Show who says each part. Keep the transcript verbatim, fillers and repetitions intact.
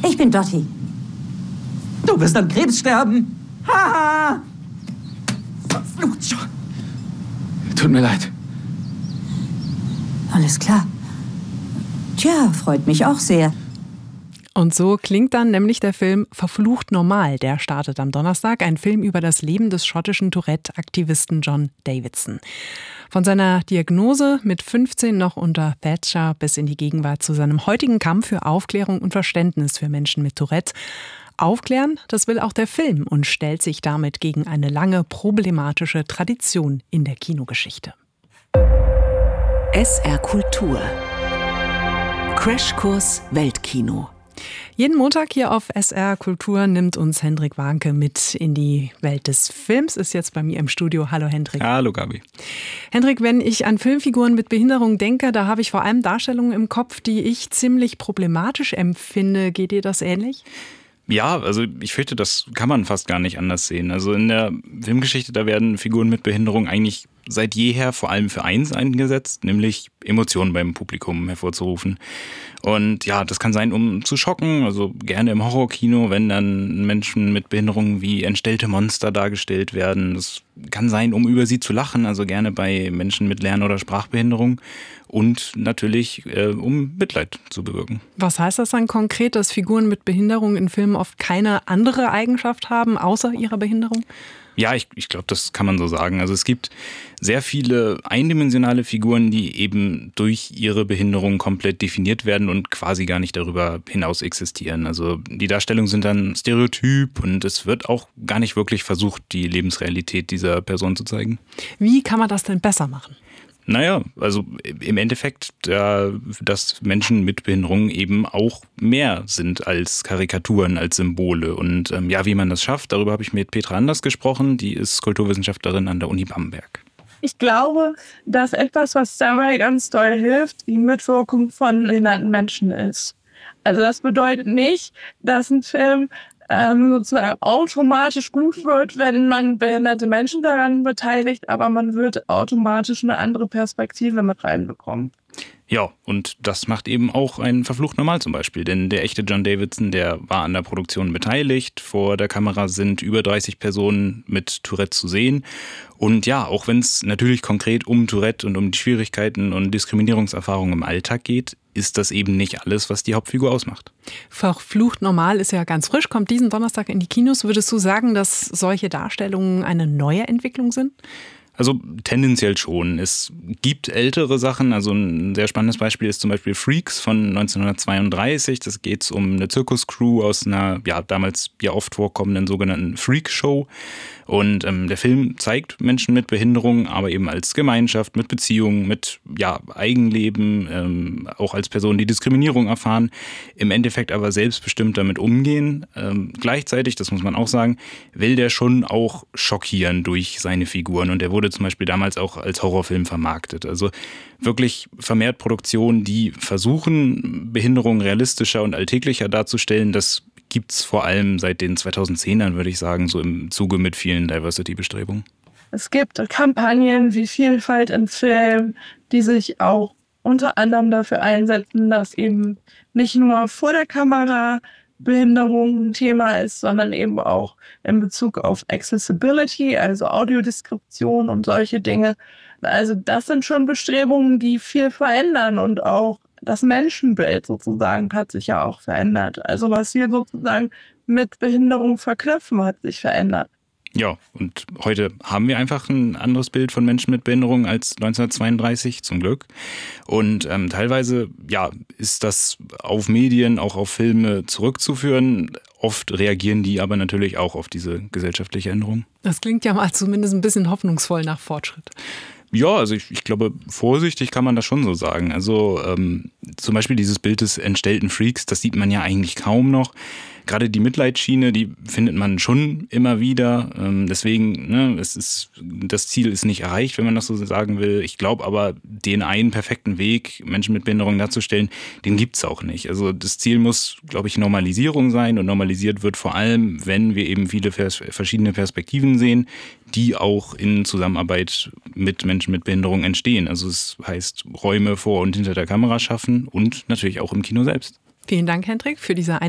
Speaker 1: Ich bin Dottie.
Speaker 2: Du wirst an Krebs sterben. Haha. Verflucht schon.
Speaker 3: Tut mir leid.
Speaker 1: Alles klar. Tja, freut mich auch sehr.
Speaker 4: Und so klingt dann nämlich der Film Verflucht normal. Der startet am Donnerstag, ein Film über das Leben des schottischen Tourette-Aktivisten John Davidson. Von seiner Diagnose mit fünfzehn noch unter Thatcher bis in die Gegenwart zu seinem heutigen Kampf für Aufklärung und Verständnis für Menschen mit Tourette. Aufklären, das will auch der Film und stellt sich damit gegen eine lange problematische Tradition in der Kinogeschichte.
Speaker 5: S R Kultur. Crashkurs Weltkino.
Speaker 4: Jeden Montag hier auf S R Kultur nimmt uns Hendrik Warnke mit in die Welt des Films, ist jetzt bei mir im Studio. Hallo Hendrik.
Speaker 3: Hallo Gabi.
Speaker 4: Hendrik, wenn ich an Filmfiguren mit Behinderung denke, da habe ich vor allem Darstellungen im Kopf, die ich ziemlich problematisch empfinde. Geht dir das ähnlich?
Speaker 3: Ja, also ich fürchte, das kann man fast gar nicht anders sehen. Also in der Filmgeschichte, da werden Figuren mit Behinderung eigentlich seit jeher vor allem für eins eingesetzt, nämlich Emotionen beim Publikum hervorzurufen. Und ja, das kann sein, um zu schocken, also gerne im Horrorkino, wenn dann Menschen mit Behinderung wie entstellte Monster dargestellt werden. Das kann sein, um über sie zu lachen, also gerne bei Menschen mit Lern- oder Sprachbehinderung. Und natürlich, äh, um Mitleid zu bewirken.
Speaker 4: Was heißt das dann konkret, dass Figuren mit Behinderung in Filmen oft keine andere Eigenschaft haben, außer ihrer Behinderung?
Speaker 3: Ja, ich, ich glaube, das kann man so sagen. Also es gibt sehr viele eindimensionale Figuren, die eben durch ihre Behinderung komplett definiert werden und quasi gar nicht darüber hinaus existieren. Also die Darstellungen sind dann Stereotyp und es wird auch gar nicht wirklich versucht, die Lebensrealität dieser Person zu zeigen.
Speaker 4: Wie kann man das denn besser machen?
Speaker 3: Naja, also im Endeffekt, da, dass Menschen mit Behinderung eben auch mehr sind als Karikaturen, als Symbole. Und ähm, ja, wie man das schafft, darüber habe ich mit Petra Anders gesprochen. Die ist Kulturwissenschaftlerin an der Uni Bamberg.
Speaker 6: Ich glaube, dass etwas, was dabei ganz doll hilft, die Mitwirkung von behinderten Menschen ist. Also das bedeutet nicht, dass ein Film ähm, sozusagen automatisch gut wird, wenn man behinderte Menschen daran beteiligt, aber man wird automatisch eine andere Perspektive mit reinbekommen.
Speaker 3: Ja, und das macht eben auch ein Verflucht normal zum Beispiel, denn der echte John Davidson, der war an der Produktion beteiligt. Vor der Kamera sind über dreißig Personen mit Tourette zu sehen. Und ja, auch wenn es natürlich konkret um Tourette und um die Schwierigkeiten und Diskriminierungserfahrungen im Alltag geht, ist das eben nicht alles, was die Hauptfigur ausmacht.
Speaker 4: Verflucht normal ist ja ganz frisch, kommt diesen Donnerstag in die Kinos. Würdest du sagen, dass solche Darstellungen eine neue Entwicklung sind?
Speaker 3: Also tendenziell schon. Es gibt ältere Sachen, also ein sehr spannendes Beispiel ist zum Beispiel Freaks von neunzehnhundertzweiunddreißig. Das geht um eine Zirkuscrew aus einer ja damals ja oft vorkommenden sogenannten Freak-Show. Und ähm, der Film zeigt Menschen mit Behinderung, aber eben als Gemeinschaft, mit Beziehungen, mit ja, Eigenleben, ähm, auch als Personen, die Diskriminierung erfahren, im Endeffekt aber selbstbestimmt damit umgehen. Ähm, gleichzeitig, das muss man auch sagen, will der schon auch schockieren durch seine Figuren. Und er wurde zum Beispiel damals auch als Horrorfilm vermarktet. Also wirklich vermehrt Produktionen, die versuchen, Behinderung realistischer und alltäglicher darzustellen, das gibt's vor allem seit den zweitausendzehnern, würde ich sagen, so im Zuge mit vielen Diversity-Bestrebungen.
Speaker 6: Es gibt Kampagnen wie Vielfalt im Film, die sich auch unter anderem dafür einsetzen, dass eben nicht nur vor der Kamera Behinderung ein Thema ist, sondern eben auch in Bezug auf Accessibility, also Audiodeskription und solche Dinge. Also das sind schon Bestrebungen, die viel verändern und auch das Menschenbild sozusagen hat sich ja auch verändert. Also was wir sozusagen mit Behinderung verknüpfen, hat sich verändert.
Speaker 3: Ja, und heute haben wir einfach ein anderes Bild von Menschen mit Behinderung als neunzehnhundertzweiunddreißig, zum Glück. Und ähm, teilweise ja, ist das auf Medien, auch auf Filme zurückzuführen. Oft reagieren die aber natürlich auch auf diese gesellschaftliche Änderung.
Speaker 4: Das klingt ja mal zumindest ein bisschen hoffnungsvoll nach Fortschritt.
Speaker 3: Ja, also ich, ich glaube, vorsichtig kann man das schon so sagen. Also ähm, zum Beispiel dieses Bild des entstellten Freaks, das sieht man ja eigentlich kaum noch. Gerade die Mitleidsschiene, die findet man schon immer wieder. Ähm, deswegen, ne, es ist, das Ziel ist nicht erreicht, wenn man das so sagen will. Ich glaube aber, den einen perfekten Weg, Menschen mit Behinderung darzustellen, den gibt's auch nicht. Also das Ziel muss, glaube ich, Normalisierung sein. Und normalisiert wird vor allem, wenn wir eben viele vers- verschiedene Perspektiven sehen, die auch in Zusammenarbeit mit Menschen mit Behinderung entstehen. Also es heißt, Räume vor und hinter der Kamera schaffen und natürlich auch im Kino selbst.
Speaker 4: Vielen Dank, Hendrik, für diese Einladung.